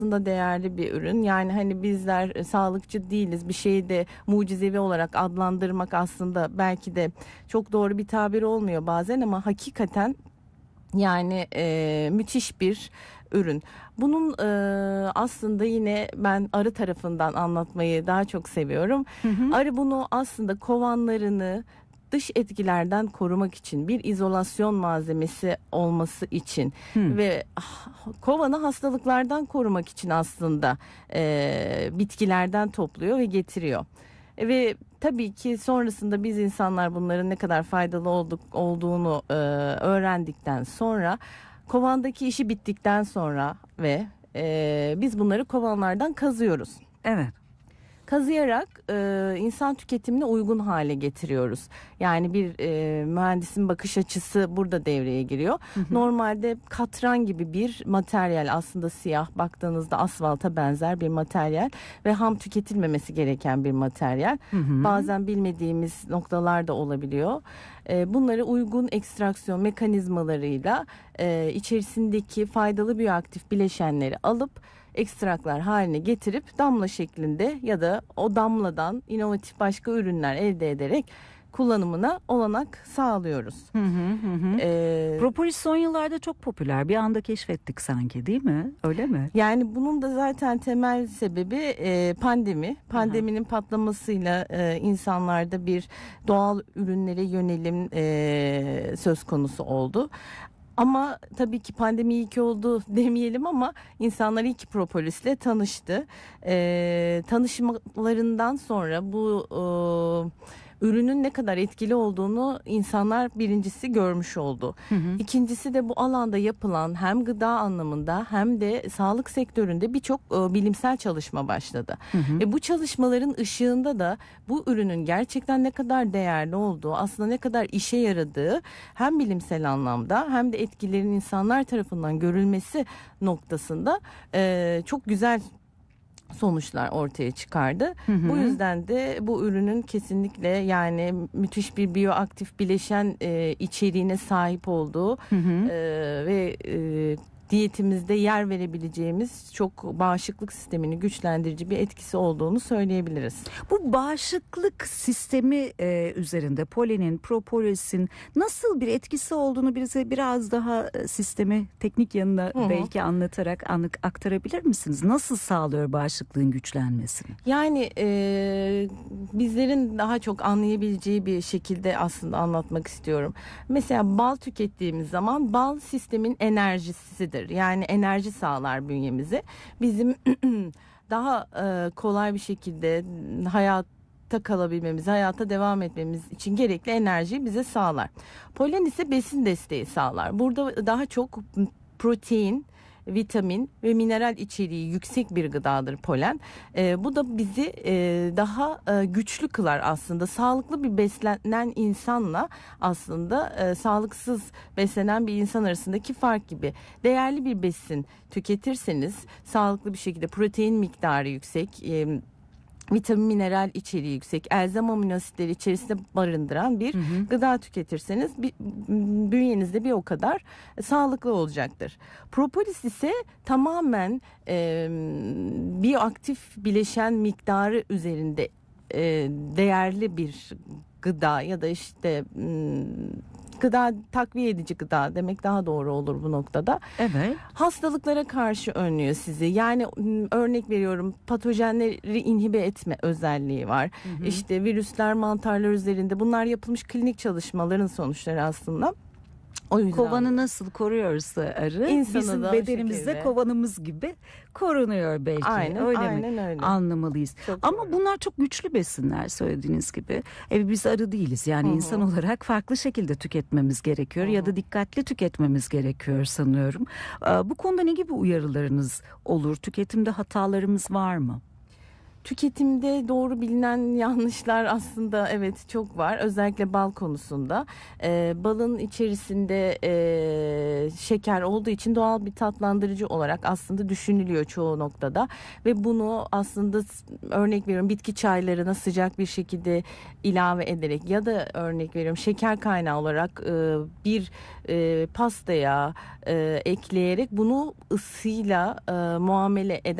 aslında değerli bir ürün. Yani hani bizler sağlıkçı değiliz. Bir şeyi de mucizevi olarak adlandırmak aslında belki de çok doğru bir tabir olmuyor bazen, ama hakikaten yani müthiş bir ürün. Bunun aslında yine ben arı tarafından anlatmayı daha çok seviyorum. Hı hı. Arı bunu aslında kovanlarını dış etkilerden korumak için, bir izolasyon malzemesi olması için Hı. ve kovanı hastalıklardan korumak için aslında bitkilerden topluyor ve getiriyor. Ve tabii ki sonrasında biz insanlar bunların ne kadar faydalı olduğunu öğrendikten sonra, kovandaki işi bittikten sonra ve biz bunları kovanlardan kazıyoruz. Evet. Kazıyarak insan tüketimine uygun hale getiriyoruz. Yani bir mühendisin bakış açısı burada devreye giriyor. Normalde katran gibi bir materyal, aslında siyah, baktığınızda asfalta benzer bir materyal ve ham tüketilmemesi gereken bir materyal. Bazen bilmediğimiz noktalar da olabiliyor. Bunları uygun ekstraksiyon mekanizmalarıyla içerisindeki faydalı biyoaktif bileşenleri alıp ekstraklar haline getirip damla şeklinde ya da o damladan inovatif başka ürünler elde ederek kullanımına olanak sağlıyoruz. Propolis son yıllarda çok popüler. Bir anda keşfettik sanki, değil mi? Öyle mi? Yani bunun da zaten temel sebebi pandemi. Pandeminin patlamasıyla insanlarda bir doğal ürünlere yönelim söz konusu oldu. Ama tabii ki pandemi iyi ki oldu demeyelim, ama insanlar iyi ki propolisle tanıştı. Tanışmalarından sonra bu ürünün ne kadar etkili olduğunu insanlar birincisi görmüş oldu. İkincisi de bu alanda yapılan hem gıda anlamında hem de sağlık sektöründe birçok bilimsel çalışma başladı. Ve bu çalışmaların ışığında da bu ürünün gerçekten ne kadar değerli olduğu, aslında ne kadar işe yaradığı hem bilimsel anlamda hem de etkilerin insanlar tarafından görülmesi noktasında çok güzel sonuçlar ortaya çıkardı. Bu yüzden de bu ürünün kesinlikle yani müthiş bir biyoaktif bileşen içeriğine sahip olduğu ve diyetimizde yer verebileceğimiz çok bağışıklık sistemini güçlendirici bir etkisi olduğunu söyleyebiliriz. Bu bağışıklık sistemi üzerinde polenin, propolisin nasıl bir etkisi olduğunu bize biraz daha sistemi teknik yanına belki anlatarak aktarabilir misiniz? Nasıl sağlıyor bağışıklığın güçlenmesini? Yani bizlerin daha çok anlayabileceği bir şekilde aslında anlatmak istiyorum. Mesela bal tükettiğimiz zaman bal sistemin enerjisidir. Yani enerji sağlar bünyemize. Bizim daha kolay bir şekilde hayatta kalabilmemiz, hayata devam etmemiz için gerekli enerjiyi bize sağlar. Polen ise besin desteği sağlar. Burada daha çok protein, vitamin ve mineral içeriği yüksek bir gıdadır polen. Bu da bizi daha güçlü kılar aslında. Sağlıklı bir beslenen insanla aslında sağlıksız beslenen bir insan arasındaki fark gibi. Değerli bir besin tüketirseniz, sağlıklı bir şekilde protein miktarı yüksek, vitamin, mineral içeriği yüksek, elzem amino asitleri içerisinde barındıran bir gıda tüketirseniz bünyenizde bir o kadar sağlıklı olacaktır. Propolis ise tamamen biyoaktif bileşen miktarı üzerinde değerli bir gıda ya da işte gıda, takviye edici gıda demek daha doğru olur bu noktada. Evet. Hastalıklara karşı önlüyor sizi. Yani örnek veriyorum, patojenleri inhibe etme özelliği var. İşte virüsler, mantarlar üzerinde, bunlar yapılmış klinik çalışmaların sonuçları aslında. O yüzden kovanı nasıl koruyorsa arı, İnsanı bizim da bedenimizde kovanımız gibi korunuyor belki. Aynen, öyle aynen mi? Öyle. Anlamalıyız. Çok Ama doğru. bunlar çok güçlü besinler söylediğiniz gibi. Biz arı değiliz. Yani insan olarak farklı şekilde tüketmemiz gerekiyor ya da dikkatli tüketmemiz gerekiyor sanıyorum. Bu konuda ne gibi uyarılarınız olur? Tüketimde hatalarımız var mı? Tüketimde doğru bilinen yanlışlar aslında evet çok var. Özellikle bal konusunda. Balın içerisinde şeker olduğu için doğal bir tatlandırıcı olarak aslında düşünülüyor çoğu noktada. Ve bunu aslında örnek veriyorum bitki çaylarına sıcak bir şekilde ilave ederek ya da örnek veriyorum şeker kaynağı olarak bir pastaya ekleyerek bunu ısıyla muamele eder.